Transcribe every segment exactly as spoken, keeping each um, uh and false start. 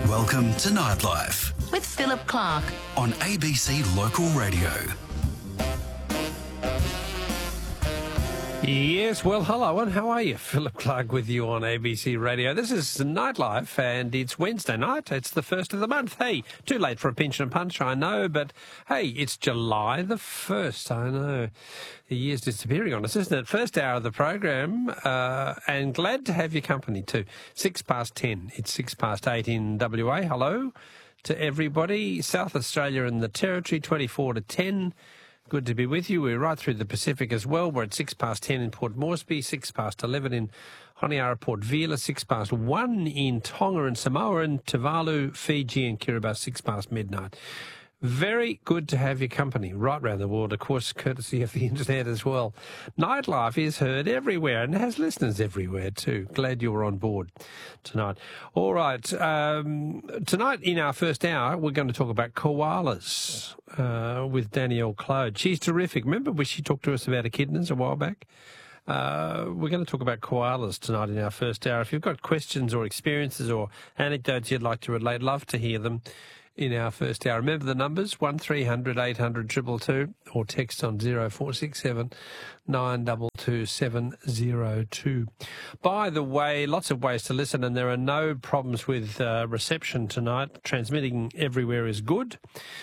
Welcome to Nightlife with Philip Clark on A B C Local Radio. Yes, well, hello, and how are you? Philip Clark with you on A B C Radio. This is Nightlife, and it's Wednesday night. It's the first of the month. Hey, too late for a pinch and punch, I know, but hey, it's July the first, I know. The year's disappearing on us, isn't it? First hour of the program, uh, and glad to have your company too. Six past ten. It's six past eight in W A. Hello to everybody. South Australia and the Territory, twenty-four to ten. Good to be with you. We're right through the Pacific as well. We're at six past ten in Port Moresby, six past eleven in Honiara, Port Vila, six past one in Tonga and Samoa, and Tuvalu, Fiji and Kiribati, six past midnight. Very good to have your company right round the world, of course, courtesy of the internet as well. Nightlife is heard everywhere and has listeners everywhere too. Glad you were on board tonight. All right, um, tonight in our first hour, we're going to talk about koalas uh, with Danielle Claude. She's terrific. Remember when she talked to us about echidnas a while back? Uh, we're going to talk about koalas tonight in our first hour. If you've got questions or experiences or anecdotes you'd like to relate, love to hear them in our first hour. Remember the numbers, one three hundred eight hundred two two two, or text on zero four six seven nine two two seven zero two. By the way, lots of ways to listen, and there are no problems with uh, reception tonight. Transmitting everywhere is good.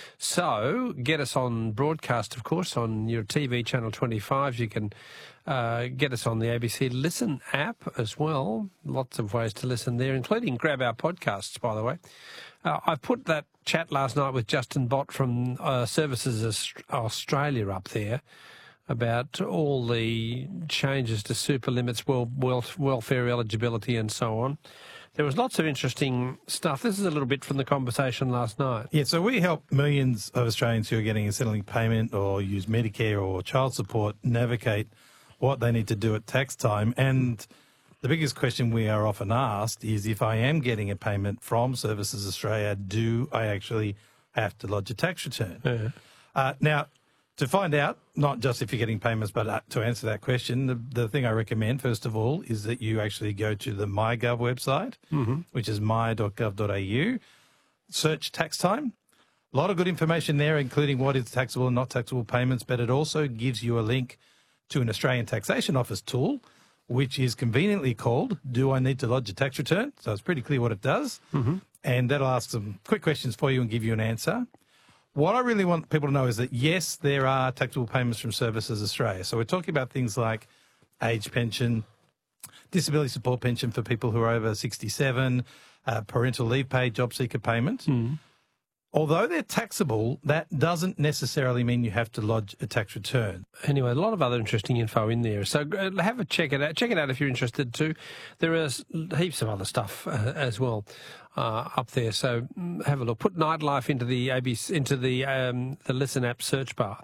So get us on broadcast, of course, on your T V channel twenty-five. You can uh, get us on the A B C Listen app as well. Lots of ways to listen there, including grab our podcasts, by the way. Uh, I put that chat last night with Justin Bott from uh, Services Australia up there about all the changes to super limits, wel- wel- welfare eligibility and so on. There was lots of interesting stuff. This is a little bit from the conversation last night. Yeah, so we help millions of Australians who are getting a settling payment or use Medicare or child support navigate what they need to do at tax time. And the biggest question we are often asked is, if I am getting a payment from Services Australia, do I actually have to lodge a tax return? Yeah. Uh, now, to find out, not just if you're getting payments, but uh, to answer that question, the, the thing I recommend, first of all, is that you actually go to the MyGov website, mm-hmm. which is my dot gov dot a u, search tax time. A lot of good information there, including what is taxable and not taxable payments, but it also gives you a link to an Australian Taxation Office tool, which is conveniently called Do I Need to Lodge a Tax Return? So it's pretty clear what it does. Mm-hmm. And that'll ask some quick questions for you and give you an answer. What I really want people to know is that, yes, there are taxable payments from Services Australia. So we're talking about things like age pension, disability support pension for people who are over sixty-seven, uh, parental leave pay, job seeker payment. Mm. Although they're taxable, that doesn't necessarily mean you have to lodge a tax return. Anyway, a lot of other interesting info in there. So uh, have a check it out. Check it out if you're interested too. There is heaps of other stuff uh, as well uh, up there. So mm, have a look. Put Nightlife into the A B C, into the um, the Listen app search bar,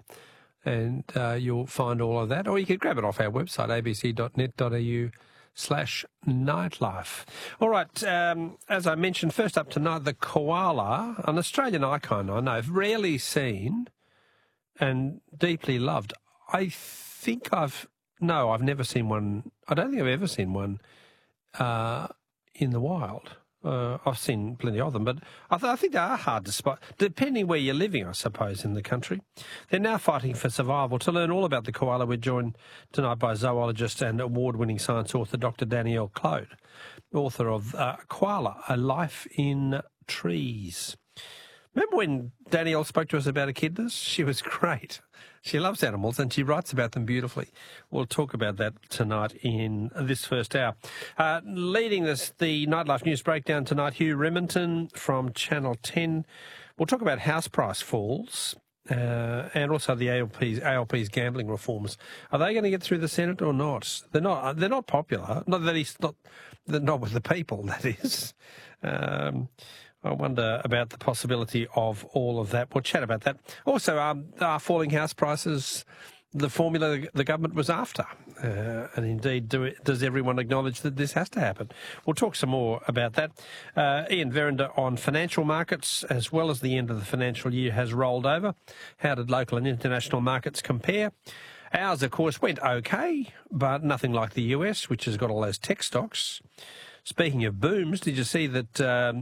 and uh, you'll find all of that. Or you can grab it off our website, a b c dot net dot a u. slash nightlife. All right, um, as I mentioned, first up tonight, the koala, an Australian icon I know, rarely seen and deeply loved. I think I've, no, I've never seen one, I don't think I've ever seen one uh, in the wild. Uh, I've seen plenty of them, but I, th- I think they are hard to spot, depending where you're living, I suppose, in the country. They're now fighting for survival. To learn all about the koala, we're joined tonight by zoologist and award-winning science author Doctor Danielle Claude, author of uh, Koala, A Life in Trees. Remember when Danielle spoke to us about echidnas? She was great. She loves animals and she writes about them beautifully. We'll talk about that tonight in this first hour. Uh, leading this, the Nightlife News Breakdown tonight, Hugh Remington from Channel ten. We'll talk about house price falls uh, and also the A L P's, A L P's gambling reforms. Are they going to get through the Senate or not? They're not. They're not popular. Not that he's not. They're not with the people. That is. Um, I wonder about the possibility of all of that. We'll chat about that. Also, um, are falling house prices the formula the government was after? Uh, and indeed, do it, does everyone acknowledge that this has to happen? We'll talk some more about that. Uh, Ian Verinder on financial markets, as well as the end of the financial year has rolled over. How did local and international markets compare? Ours, of course, went okay, but nothing like the U S, which has got all those tech stocks. Speaking of booms, did you see that um,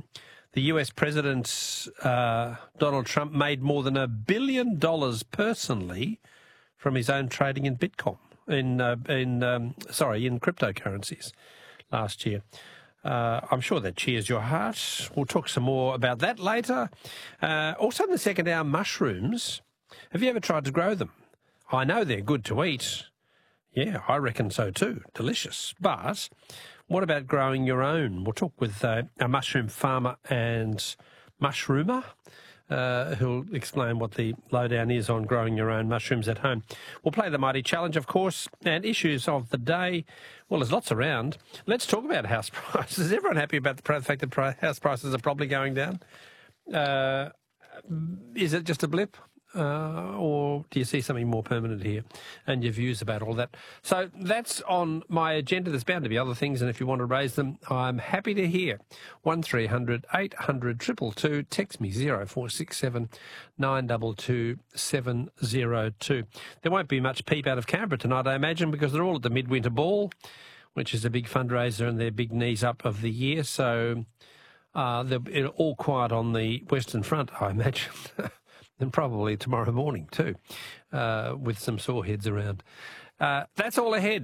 The U S President, uh, Donald Trump, made more than a billion dollars personally from his own trading in Bitcoin, in, uh, in um, sorry, in cryptocurrencies last year. Uh, I'm sure that cheers your heart. We'll talk some more about that later. Uh, also in the second hour, mushrooms. Have you ever tried to grow them? I know they're good to eat. Yeah, I reckon so too. Delicious. But what about growing your own? We'll talk with uh, a mushroom farmer and mushroomer uh, who'll explain what the lowdown is on growing your own mushrooms at home. We'll play the Mighty Challenge, of course, and issues of the day. Well, there's lots around. Let's talk about house prices. Is everyone happy about the fact that pri- house prices are probably going down? Uh, is it just a blip? Uh, or do you see something more permanent here? And your views about all that. So that's on my agenda. There's bound to be other things, and if you want to raise them, I'm happy to hear. one three hundred eight hundred two two two. Text me zero four six seven nine two two seven zero two. There won't be much peep out of Canberra tonight, I imagine, because they're all at the Midwinter Ball, which is a big fundraiser and their big knees up of the year. So uh, they're all quiet on the Western Front, I imagine. And probably tomorrow morning too, uh, with some sore heads around. Uh, that's all ahead.